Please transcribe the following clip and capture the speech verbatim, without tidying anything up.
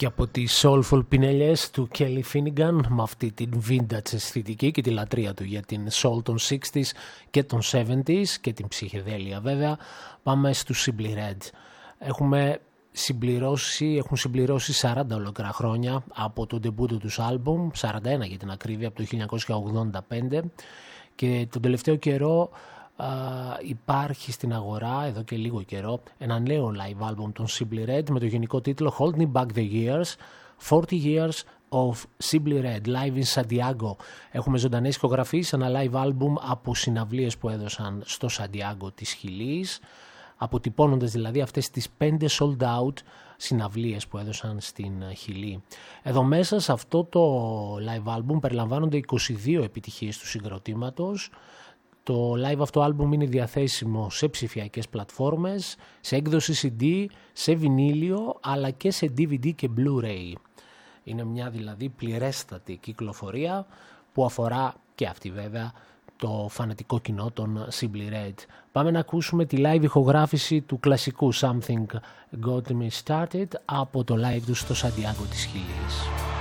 Και από τις soulful πινελιές του Kelly Finnegan με αυτή την vintage αισθητική και τη λατρεία του για την soul των εξήντα και των εβδομήντα και την ψυχεδέλεια βέβαια, πάμε στους Simply Red. Έχουμε συμπληρώσει, έχουν συμπληρώσει σαράντα ολόκληρα χρόνια από το ντεμπούτο τους άλμπουμ, σαράντα ένα για την ακρίβεια, από το χίλια εννιακόσια ογδόντα πέντε, και τον τελευταίο καιρό Uh, υπάρχει στην αγορά εδώ και λίγο καιρό ένα νέο live album των Simply Red με το γενικό τίτλο Hold Me Back the Years, forty years of Simply Red live in Santiago. Έχουμε ζωντανές ηχογραφίες, ένα live album από συναυλίες που έδωσαν στο Σαντιάγκο της Χιλής, αποτυπώνοντας δηλαδή αυτές τις πέντε sold out συναυλίες που έδωσαν στην Χιλή. Εδώ μέσα σε αυτό το live album περιλαμβάνονται είκοσι δύο επιτυχίες του συγκροτήματος. Το live αυτό άλμπουμ είναι διαθέσιμο σε ψηφιακές πλατφόρμες, σε έκδοση σι ντι, σε βινίλιο, αλλά και σε ντι βι ντι και Blu-ray. Είναι μια δηλαδή πληρέστατη κυκλοφορία που αφορά και αυτή βέβαια το φανατικό κοινό των Simply Red. Πάμε να ακούσουμε τη live ηχογράφηση του κλασικού Something Got Me Started από το live του στο Σαντιάγκο της Χιλής.